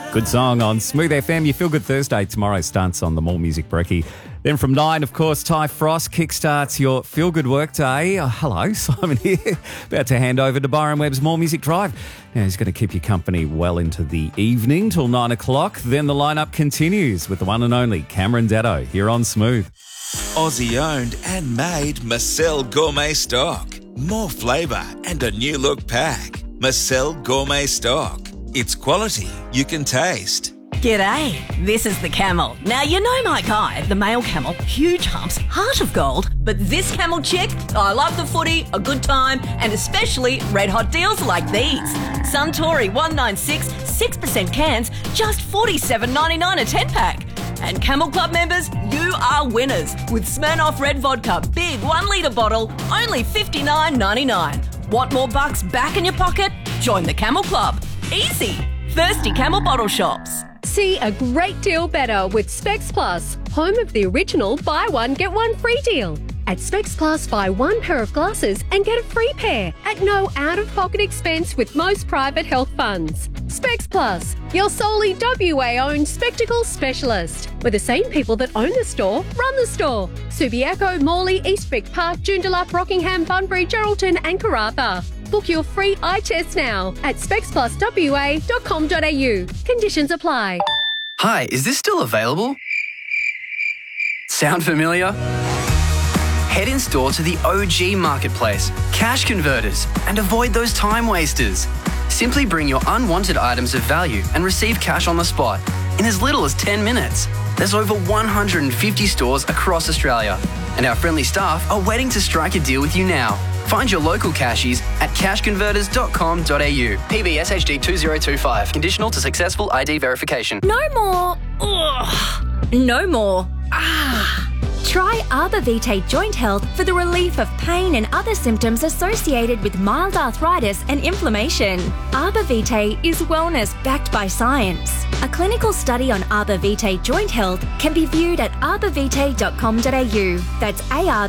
Good song on Smooth FM. Your Feel Good Thursday tomorrow starts on the More Music Brekkie. Then from 9, of course, Ty Frost kickstarts your Feel Good Workday. Hello, Simon here. About to hand over to Byron Webb's More Music Drive. Now, he's going to keep you company well into the evening till 9 o'clock. Then the lineup continues with the one and only Cameron Datto here on Smooth. Aussie owned and made Marcel Gourmet Stock. More flavour and a new look pack. Marcel Gourmet Stock. It's quality you can taste. G'day, this is the camel. Now, you know my guy, the male camel, huge humps, heart of gold. But this camel chick, I love the footy, a good time, and especially red hot deals like these. Suntory 196, 6% cans, just $47.99 a 10-pack. And Camel Club members, you are winners with Smirnoff Red Vodka, big 1 litre bottle, only $59.99. Want more bucks back in your pocket? Join the Camel Club. Easy. Thirsty Camel Bottle Shops. See a great deal better with Specs Plus, home of the original buy one, get one free deal. At Specs Plus, buy one pair of glasses and get a free pair at no out-of-pocket expense with most private health funds. Specs Plus, your solely WA-owned spectacle specialist, where the same people that own the store run the store. Subiaco, Morley, Eastwick Park, Joondalup, Rockingham, Bunbury, Geraldton and Karratha. Book your free eye test now at specspluswa.com.au. Conditions apply. Hi, is this still available? Sound familiar? Head in store to the OG Marketplace, Cash Converters, and avoid those time wasters. Simply bring your unwanted items of value and receive cash on the spot in as little as 10 minutes. There's over 150 stores across Australia, and our friendly staff are waiting to strike a deal with you now. Find your local cashies at cashconverters.com.au. PBS HD 2025. Conditional to successful ID verification. No more. Ugh. No more. Try Arbor Vitae Joint Health for the relief of pain and other symptoms associated with mild arthritis and inflammation. Arbor Vitae is wellness backed by science. A clinical study on Arbor Vitae Joint Health can be viewed at arborvitae.com.au. That's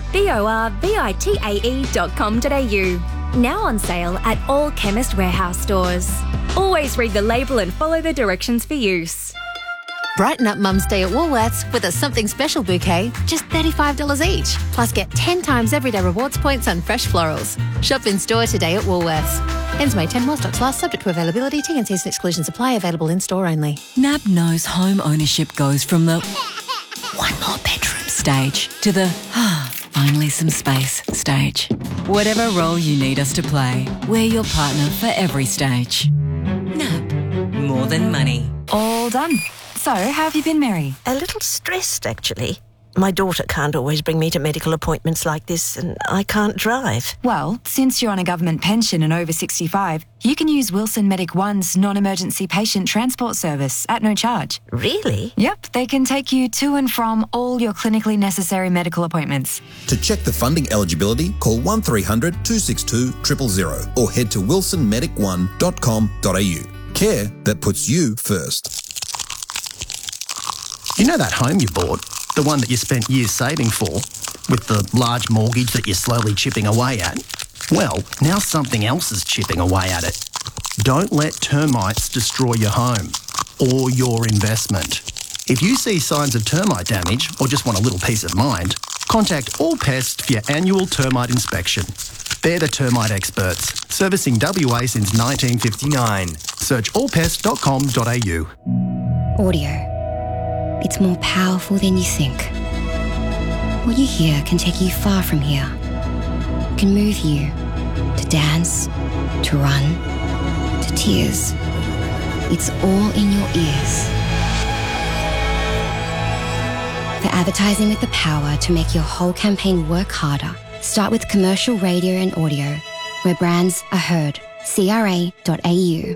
arborvitae.com.au. Now on sale at all Chemist Warehouse stores. Always read the label and follow the directions for use. Brighten up Mum's Day at Woolworths with a something special bouquet, just $35 each. Plus get 10 times everyday rewards points on fresh florals. Shop in store today at Woolworths. Ends May 10, while stocks last, subject to availability. T&Cs and exclusions apply. Available in store only. NAB knows home ownership goes from the one more bedroom stage to the finally some space stage. Whatever role you need us to play, we're your partner for every stage. NAB, more than money. All done. So, how have you been, Mary? A little stressed, actually. My daughter can't always bring me to medical appointments like this, and I can't drive. Well, since you're on a government pension and over 65, you can use Wilson Medic One's non-emergency patient transport service at no charge. Really? Yep, they can take you to and from all your clinically necessary medical appointments. To check the funding eligibility, call 1300 262 000 or head to wilsonmedic1.com.au. Care that puts you first. You know that home you bought? The one that you spent years saving for, with the large mortgage that you're slowly chipping away at? Well, now something else is chipping away at it. Don't let termites destroy your home or your investment. If you see signs of termite damage or just want a little peace of mind, contact All Pest for your annual termite inspection. They're the termite experts, servicing WA since 1959. Search allpest.com.au. Audio. It's more powerful than you think. What you hear can take you far from here. It can move you to dance, to run, to tears. It's all in your ears. For advertising with the power to make your whole campaign work harder, start with commercial radio and audio, where brands are heard. CRA.au.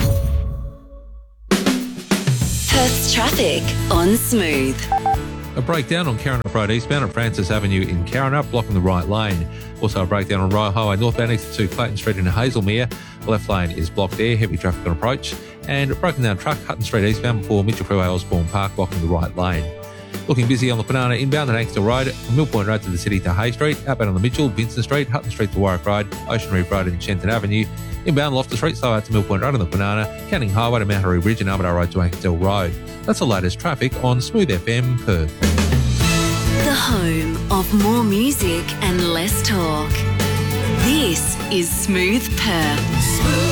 Perth's traffic on Smooth. A breakdown on Karrinyup Road eastbound at Francis Avenue in Karrinyup, blocking the right lane. Also a breakdown on Rye Highway northbound east to Clayton Street in Hazelmere. The left lane is blocked there, heavy traffic on approach. And a broken down truck, Hutton Street eastbound before Mitchell Freeway Osborne Park, blocking the right lane. Looking busy on the Banana inbound at Anxton Road, from Mill Point Road to the city to Hay Street, outbound on the Mitchell, Vincent Street, Hutton Street to Warwick Road, Ocean Reef Road and Shenton Avenue, inbound Loftus Street, slow out to Mill Point Road on the Banana, Canning Highway to Mount Harry Bridge and Armadale Road to Anxton Road. That's the latest traffic on Smooth FM Perth. The home of more music and less talk. This is Smooth Perth.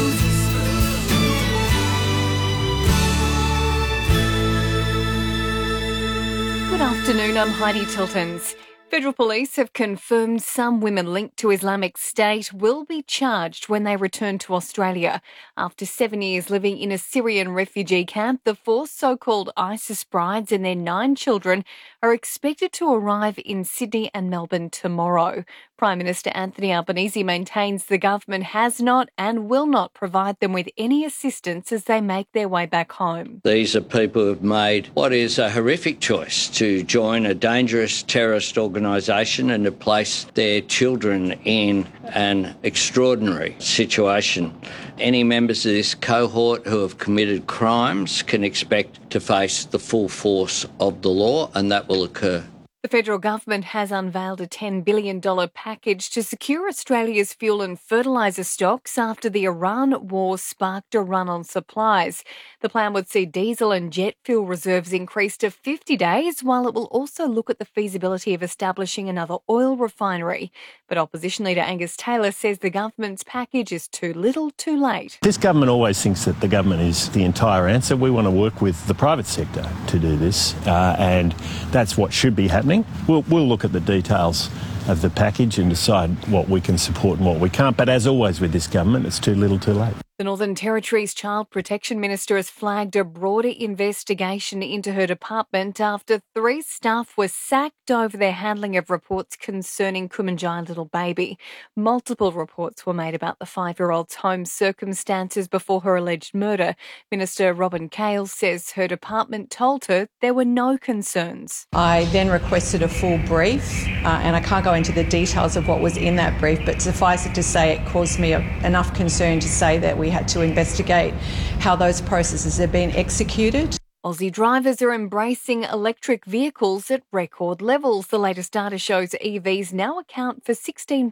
Good afternoon, I'm Heidi Tiltons. Federal Police have confirmed some women linked to Islamic State will be charged when they return to Australia. After 7 years living in a Syrian refugee camp, the 4 so-called ISIS brides and their 9 children are expected to arrive in Sydney and Melbourne tomorrow. Prime Minister Anthony Albanese maintains the government has not and will not provide them with any assistance as they make their way back home. These are people who have made what is a horrific choice to join a dangerous terrorist organisation and to place their children in an extraordinary situation. Any members of this cohort who have committed crimes can expect to face the full force of the law, and that will occur. The federal government has unveiled a $10 billion package to secure Australia's fuel and fertiliser stocks after the Iran war sparked a run on supplies. The plan would see diesel and jet fuel reserves increase to 50 days, while it will also look at the feasibility of establishing another oil refinery. But opposition leader Angus Taylor says the government's package is too little too late. This government always thinks that the government is the entire answer. We want to work with the private sector to do this, and that's what should be happening. We'll look at the details of the package and decide what we can support and what we can't. But as always with this government, it's too little too late. The Northern Territory's Child Protection Minister has flagged a broader investigation into her department after 3 staff were sacked over their handling of reports concerning Kumanjai little baby. Multiple reports were made about the 5-year-old's home circumstances before her alleged murder. Minister Robin Cale says her department told her there were no concerns. I then requested a full brief, and I can't go into the details of what was in that brief, but suffice it to say it caused me enough concern to say that we had to investigate how those processes have been executed. Aussie drivers are embracing electric vehicles at record levels. The latest data shows EVs now account for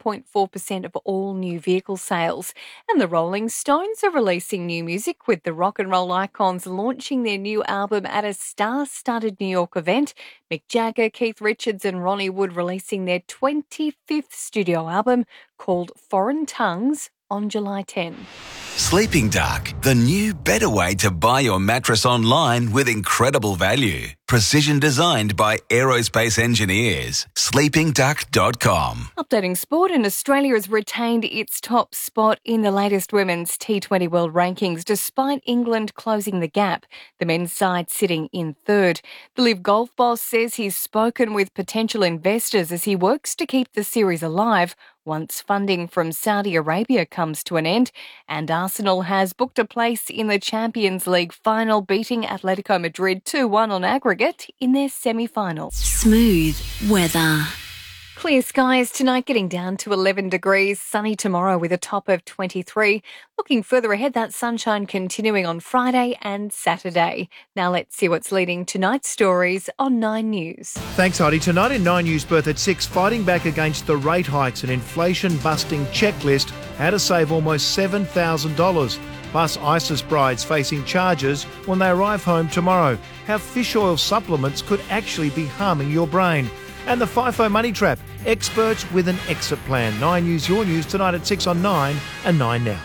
16.4% of all new vehicle sales. And the Rolling Stones are releasing new music, with the rock and roll icons launching their new album at a star-studded New York event. Mick Jagger, Keith Richards and Ronnie Wood releasing their 25th studio album called Foreign Tongues on July 10. Sleeping Duck, the new better way to buy your mattress online with incredible value. Precision designed by aerospace engineers. sleepingduck.com. Updating sport, and Australia has retained its top spot in the latest Women's T20 World Rankings despite England closing the gap, the men's side sitting in 3rd. The LIV Golf boss says he's spoken with potential investors as he works to keep the series alive once funding from Saudi Arabia comes to an end, and Arsenal has booked a place in the Champions League final, beating Atletico Madrid 2-1 on aggregate in their semi-final. Smooth weather. Clear skies tonight, getting down to 11 degrees. Sunny tomorrow with a top of 23. Looking further ahead, that sunshine continuing on Friday and Saturday. Now let's see what's leading tonight's stories on 9 News. Thanks, Heidi. Tonight in 9 News, Perth at 6, fighting back against the rate hikes, an inflation-busting checklist, how to save almost $7,000. Plus, ISIS brides facing charges when they arrive home tomorrow. How fish oil supplements could actually be harming your brain. And the FIFO money trap, experts with an exit plan. 9 News, your news tonight at 6 on 9 and 9 now.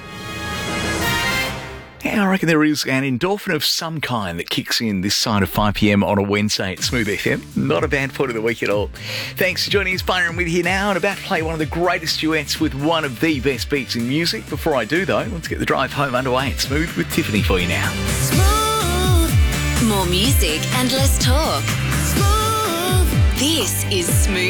Yeah, I reckon there is an endorphin of some kind that kicks in this side of 5 p.m. on a Wednesday at Smooth FM. Not a bad point of the week at all. Thanks for joining us. Byron with you now and about to play one of the greatest duets with one of the best beats in music. Before I do, though, let's get the drive home underway. It's Smooth with Tiffany for you now. Smooth. More music and less talk. Smooth. This is Smooth